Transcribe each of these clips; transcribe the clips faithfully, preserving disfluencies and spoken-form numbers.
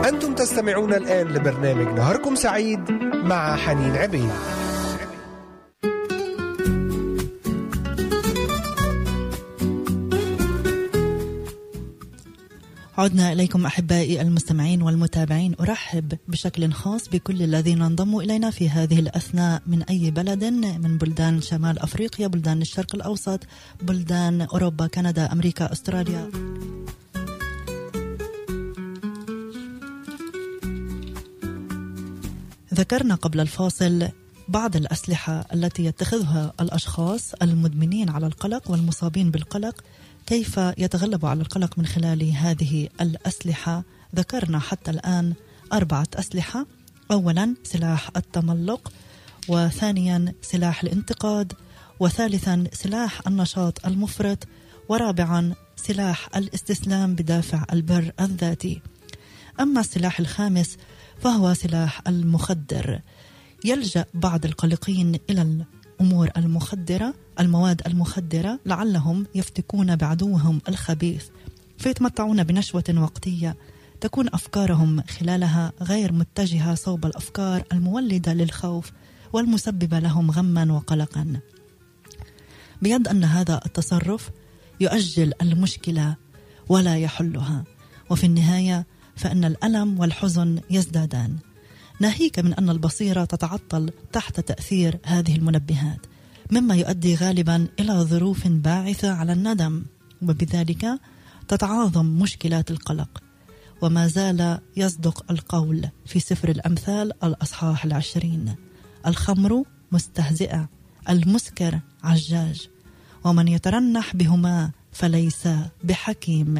أنتم تستمعون الآن لبرنامج نهاركم سعيد مع حنين عبيد. عدنا إليكم أحبائي المستمعين والمتابعين. أرحب بشكل خاص بكل الذين انضموا إلينا في هذه الأثناء من أي بلد من بلدان شمال أفريقيا، بلدان الشرق الأوسط، بلدان أوروبا، كندا، أمريكا، أستراليا. ذكرنا قبل الفاصل بعض الأسلحة التي يتخذها الأشخاص المدمنين على القلق والمصابين بالقلق، كيف يتغلبوا على القلق من خلال هذه الأسلحة. ذكرنا حتى الآن أربعة أسلحة: أولا سلاح التملق، وثانيا سلاح الانتقاد، وثالثا سلاح النشاط المفرط، ورابعا سلاح الاستسلام بدافع البر الذاتي. أما السلاح الخامس فهو سلاح المخدر. يلجأ بعض القلقين إلى الأمور المخدرة، المواد المخدرة، لعلهم يفتكون بعدوهم الخبيث فيتمتعون بنشوة وقتية تكون أفكارهم خلالها غير متجهة صوب الأفكار المولدة للخوف والمسببة لهم غما وقلقا، بيد أن هذا التصرف يؤجل المشكلة ولا يحلها، وفي النهاية فإن الألم والحزن يزدادان، ناهيك من أن البصيرة تتعطل تحت تأثير هذه المنبهات، مما يؤدي غالبا إلى ظروف باعثة على الندم، وبذلك تتعاظم مشكلات القلق. وما زال يصدق القول في سفر الأمثال الأصحاح العشرين: الخمر مستهزئة، المسكر عجاج، ومن يترنح بهما فليس بحكيم.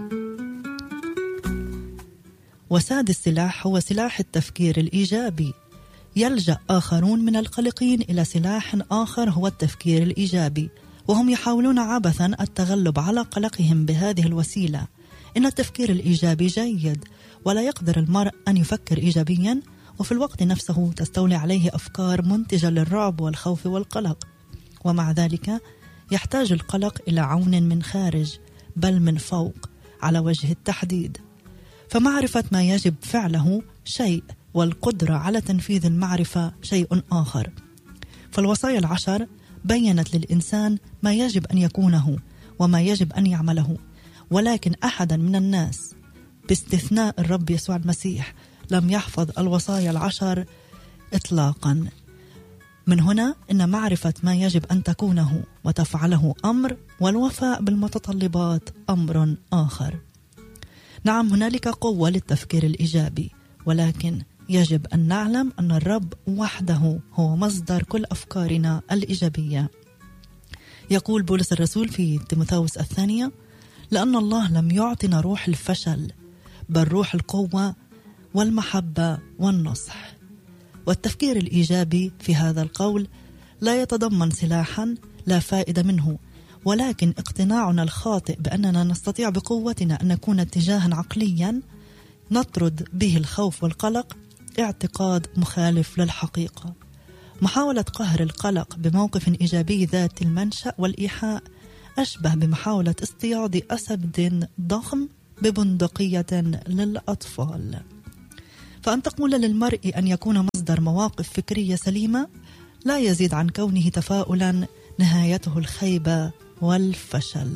وسادس سلاح هو سلاح التفكير الإيجابي. يلجأ آخرون من القلقين إلى سلاح آخر هو التفكير الإيجابي، وهم يحاولون عبثا التغلب على قلقهم بهذه الوسيلة. إن التفكير الإيجابي جيد، ولا يقدر المرء أن يفكر إيجابيا وفي الوقت نفسه تستولي عليه أفكار منتجة للرعب والخوف والقلق، ومع ذلك يحتاج القلق إلى عون من خارج بل من فوق على وجه التحديد. فمعرفة ما يجب فعله شيء، والقدرة على تنفيذ المعرفة شيء آخر. فالوصايا العشر بيّنت للإنسان ما يجب أن يكونه وما يجب أن يعمله، ولكن أحدا من الناس باستثناء الرب يسوع المسيح لم يحفظ الوصايا العشر إطلاقا. من هنا إن معرفة ما يجب أن تكونه وتفعله أمر، والوفاء بالمتطلبات أمر آخر. نعم، هنالك قوة للتفكير الإيجابي، ولكن يجب أن نعلم أن الرب وحده هو مصدر كل أفكارنا الإيجابية. يقول بولس الرسول في تيموثاوس الثانية: لأن الله لم يعطنا روح الفشل بل روح القوة والمحبة والنصح. والتفكير الإيجابي في هذا القول لا يتضمن سلاحا لا فائدة منه، ولكن اقتناعنا الخاطئ بأننا نستطيع بقوتنا أن نكون اتجاها عقليا نطرد به الخوف والقلق اعتقاد مخالف للحقيقة. محاولة قهر القلق بموقف إيجابي ذات المنشأ والإيحاء أشبه بمحاولة اصطياد أسد ضخم ببندقية للأطفال. فأن تقول للمرء أن يكون مصدر مواقف فكرية سليمة لا يزيد عن كونه تفاؤلا نهايته الخيبة والفشل.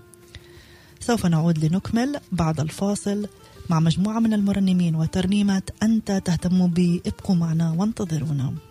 سوف نعود لنكمل بعد الفاصل مع مجموعة من المرنمين وترنيمة أنت تهتم بي. ابقوا معنا وانتظرونا.